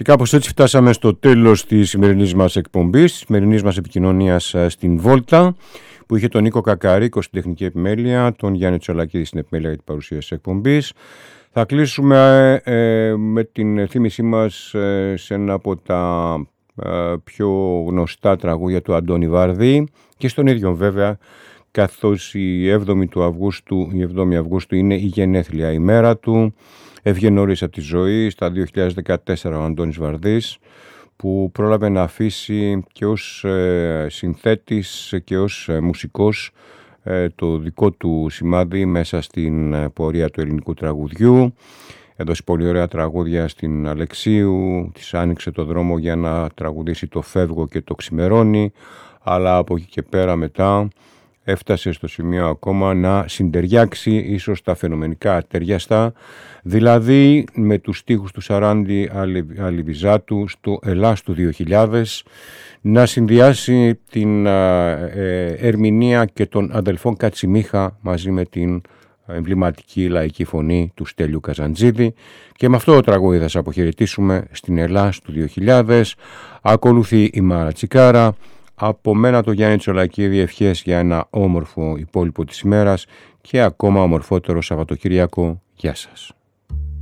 Και κάπως έτσι φτάσαμε στο τέλος της σημερινής μας εκπομπής, της σημερινής μας επικοινωνίας στην Βόλτα, που είχε τον Νίκο Κακαρίκο στην τεχνική επιμέλεια, τον Γιάννη Τσολακίδη στην επιμέλεια για την παρουσίαση της εκπομπής. Θα κλείσουμε με την θύμησή μας σε ένα από τα πιο γνωστά τραγούδια του Αντώνη Βαρδί και στον ίδιο βέβαια, καθώς η 7η Αυγούστου είναι η γενέθλια ημέρα του. Έβγε νωρίς από τη ζωή, στα 2014 ο Αντώνης Βαρδής, που πρόλαβε να αφήσει και ως συνθέτης και ως μουσικός το δικό του σημάδι μέσα στην πορεία του ελληνικού τραγουδιού. Έδωσε πολύ ωραία τραγούδια στην Αλεξίου, της άνοιξε το δρόμο για να τραγουδήσει το «Φεύγω» και το «Ξημερώνει», αλλά από εκεί και πέρα μετά έφτασε στο σημείο ακόμα να συντεριάξει ίσως τα φαινομενικά ταιριαστά, δηλαδή με τους στίχους του Σαράντη Αλιβιζάτου στο Ελλάς του 2000, να συνδυάσει την ερμηνεία και των αδελφών Κατσιμίχα μαζί με την εμβληματική λαϊκή φωνή του Στέλιου Καζαντζίδη, και με αυτό το τραγούδι θα σας αποχαιρετήσουμε στην Ελλάς του 2000. Ακολουθεί η Μάρα Τσικάρα. Από μένα το Γιάννη Τσολακίδη, ευχές για ένα όμορφο υπόλοιπο της ημέρας και ακόμα ομορφότερο Σαββατοκυριακό. Γεια σας.